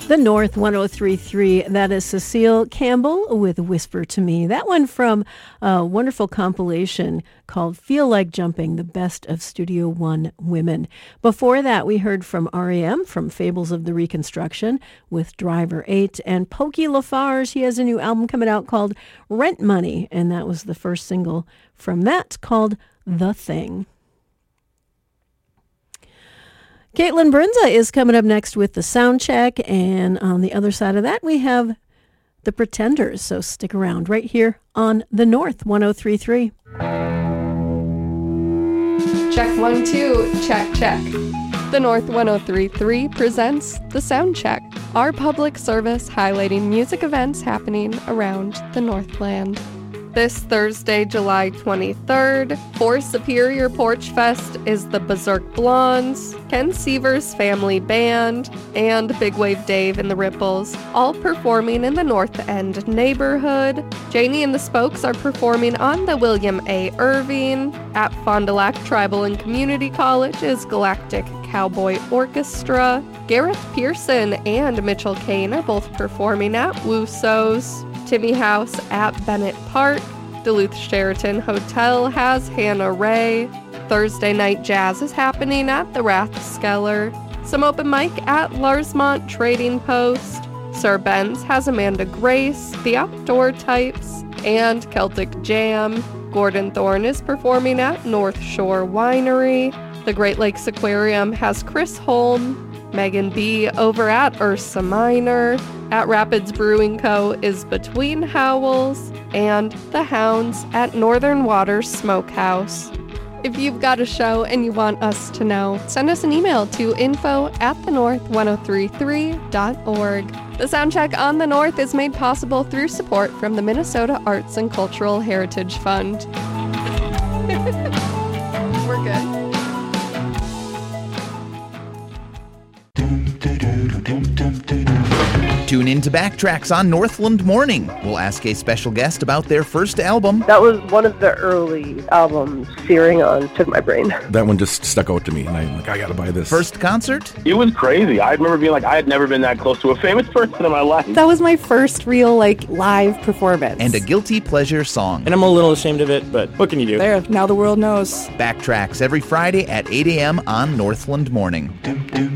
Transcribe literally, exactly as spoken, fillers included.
The North one oh three point three, that is Cecile Campbell with Whisper to Me. That one from a wonderful compilation called Feel Like Jumping, the best of Studio One women. Before that, we heard from R E M from Fables of the Reconstruction with Driver eight, and Pokey Lafarge, he has a new album coming out called Rent Money, and that was the first single from that called The Thing. Caitlin Brinza is coming up next with the sound check, and on the other side of that, we have the Pretenders. So stick around right here on the North one oh three point three. Check one, two, check, check. The North one oh three point three presents the Sound Check, our public service highlighting music events happening around the Northland. This Thursday, July twenty-third, for Superior Porch Fest is the Berserk Blondes, Ken Seaver's Family Band, and Big Wave Dave and the Ripples, all performing in the North End neighborhood. Janie and the Spokes are performing on the William A. Irving. At Fond du Lac Tribal and Community College is Galactic Cowboy Orchestra. Gareth Pearson and Mitchell Kane are both performing at Wusso's. Timmy House at Bennett Park. Duluth Sheraton Hotel has Hannah Ray. Thursday night jazz is happening at the Rathskeller. Some open mic at Larsmont Trading Post. Sir Ben's has Amanda Grace, The Outdoor Types, and Celtic Jam. Gordon Thorne is performing at North Shore Winery. The Great Lakes Aquarium has Chris Holm. Megan B. over at Ursa Minor. At Rapids Brewing Co. is Between Howls, and The Hounds at Northern Waters Smokehouse. If you've got a show and you want us to know, send us an email to info at the north one oh three three dot org. The Soundcheck on the North is made possible through support from the Minnesota Arts and Cultural Heritage Fund. We're good. Tune in to Backtracks on Northland Morning. We'll ask a special guest about their first album. That was one of the early albums Searing On took my brain. That one just stuck out to me, and I'm like, I gotta buy this. First concert? It was crazy. I remember being like, I had never been that close to a famous person in my life. That was my first real, like, live performance. And a guilty pleasure song. And I'm a little ashamed of it, but what can you do? There, now the world knows. Backtracks every Friday at eight a.m. on Northland Morning.